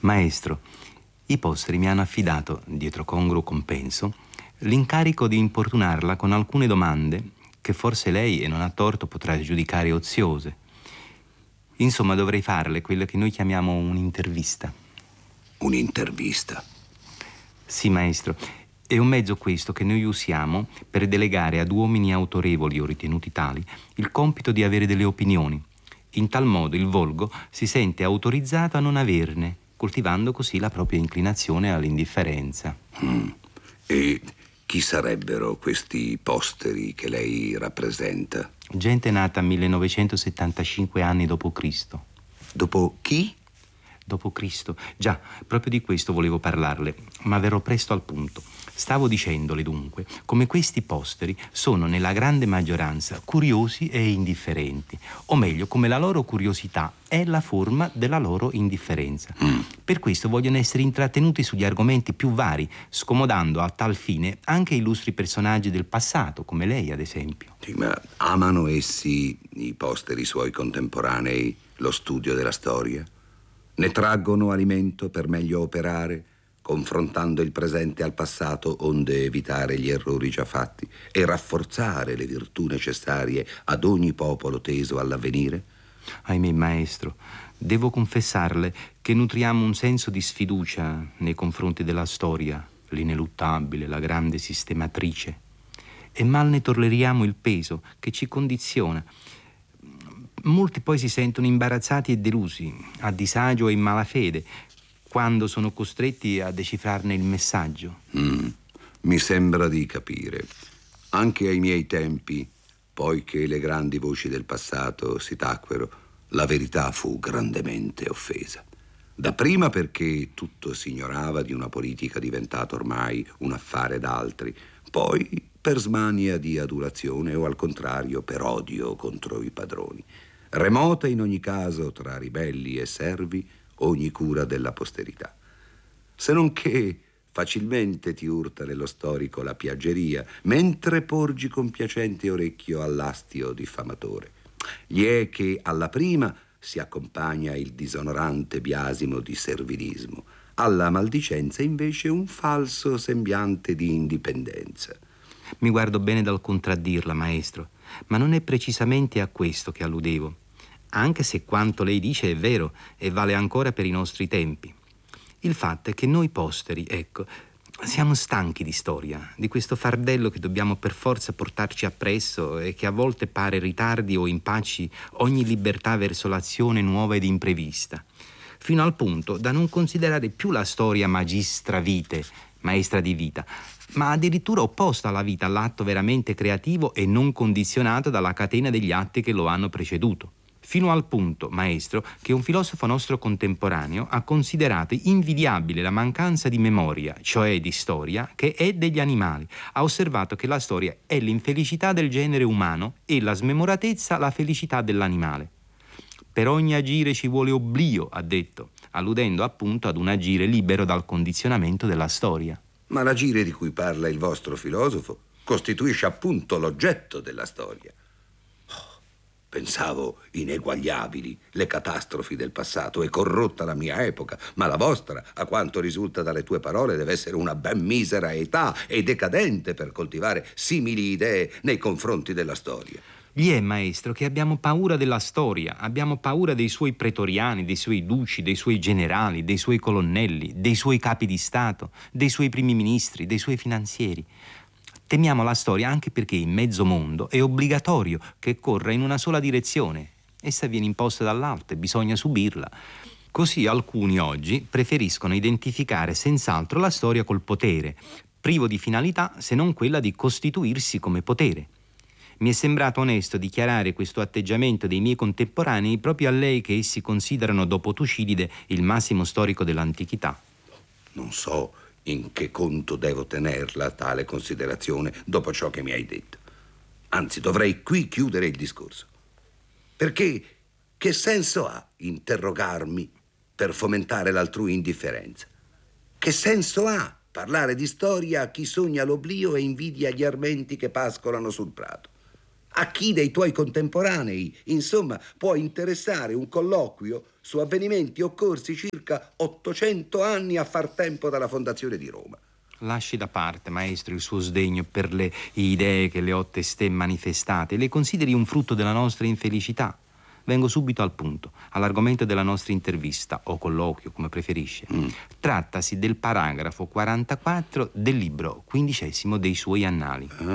Maestro, i posteri mi hanno affidato, dietro congruo compenso, l'incarico di importunarla con alcune domande che forse lei, e non a torto, potrà giudicare oziose. Insomma, dovrei farle quello che noi chiamiamo un'intervista. Un'intervista? Sì, maestro. È un mezzo questo che noi usiamo per delegare ad uomini autorevoli o ritenuti tali il compito di avere delle opinioni. In tal modo il volgo si sente autorizzato a non averne, coltivando così la propria inclinazione all'indifferenza. E chi sarebbero questi posteri che lei rappresenta? Gente nata 1975 anni dopo Cristo. Dopo chi? Dopo Cristo. Già, proprio di questo volevo parlarle, ma verrò presto al punto. Stavo dicendole dunque come questi posteri sono nella grande maggioranza curiosi e indifferenti, o meglio, come la loro curiosità è la forma della loro indifferenza. Per questo vogliono essere intrattenuti sugli argomenti più vari, scomodando a tal fine anche illustri personaggi del passato, come lei ad esempio. Sì, ma amano essi, i posteri suoi contemporanei, lo studio della storia? Ne traggono alimento per meglio operare, confrontando il presente al passato onde evitare gli errori già fatti e rafforzare le virtù necessarie ad ogni popolo teso all'avvenire? Ahimè, maestro, devo confessarle che nutriamo un senso di sfiducia nei confronti della storia, l'ineluttabile, la grande sistematrice, e mal ne tolleriamo il peso che ci condiziona. Molti poi si sentono imbarazzati e delusi, a disagio e in malafede, quando sono costretti a decifrarne il messaggio. Mi sembra di capire. Anche ai miei tempi, poiché le grandi voci del passato si tacquero, la verità fu grandemente offesa. Dapprima perché tutto si ignorava di una politica diventata ormai un affare d'altri, poi per smania di adulazione o al contrario per odio contro i padroni. Remota in ogni caso tra ribelli e servi ogni cura della posterità. Se non che facilmente ti urta nello storico la piaggeria, mentre porgi compiacente orecchio all'astio diffamatore. Gli è che alla prima si accompagna il disonorante biasimo di servilismo, alla maldicenza invece un falso sembiante di indipendenza. Mi guardo bene dal contraddirla, maestro, ma non è precisamente a questo che alludevo, anche se quanto lei dice è vero e vale ancora per i nostri tempi. Il fatto è che noi posteri, ecco, siamo stanchi di storia, di questo fardello che dobbiamo per forza portarci appresso e che a volte pare ritardi o impacci ogni libertà verso l'azione nuova ed imprevista, fino al punto da non considerare più la storia magistra vitae, maestra di vita, ma addirittura opposta alla vita, all'atto veramente creativo e non condizionato dalla catena degli atti che lo hanno preceduto. Fino al punto, maestro, che un filosofo nostro contemporaneo ha considerato invidiabile la mancanza di memoria, cioè di storia, che è degli animali. Ha osservato che la storia è l'infelicità del genere umano e la smemoratezza la felicità dell'animale. Per ogni agire ci vuole oblio, ha detto, alludendo appunto ad un agire libero dal condizionamento della storia. Ma l'agire di cui parla il vostro filosofo costituisce appunto l'oggetto della storia. Pensavo ineguagliabili le catastrofi del passato e corrotta la mia epoca, ma la vostra, a quanto risulta dalle tue parole, deve essere una ben misera età e decadente per coltivare simili idee nei confronti della storia. Gli è, maestro, che abbiamo paura della storia, abbiamo paura dei suoi pretoriani, dei suoi duci, dei suoi generali, dei suoi colonnelli, dei suoi capi di Stato, dei suoi primi ministri, dei suoi finanzieri. Temiamo la storia anche perché in mezzo mondo è obbligatorio che corra in una sola direzione. Essa viene imposta dall'alto e bisogna subirla. Così alcuni oggi preferiscono identificare senz'altro la storia col potere, privo di finalità se non quella di costituirsi come potere. Mi è sembrato onesto dichiarare questo atteggiamento dei miei contemporanei proprio a lei che essi considerano dopo Tucidide il massimo storico dell'antichità. Non so in che conto devo tenerla tale considerazione dopo ciò che mi hai detto. Anzi, dovrei qui chiudere il discorso. Perché che senso ha interrogarmi per fomentare l'altrui indifferenza? Che senso ha parlare di storia a chi sogna l'oblio e invidia gli armenti che pascolano sul prato? A chi dei tuoi contemporanei, insomma, può interessare un colloquio su avvenimenti occorsi circa 800 anni a far tempo dalla fondazione di Roma? Lasci da parte, maestro, il suo sdegno per le idee che le ho testé manifestate e le consideri un frutto della nostra infelicità. Vengo subito al punto, all'argomento della nostra intervista, o colloquio, come preferisce. Trattasi del paragrafo 44 del libro 15° dei suoi annali.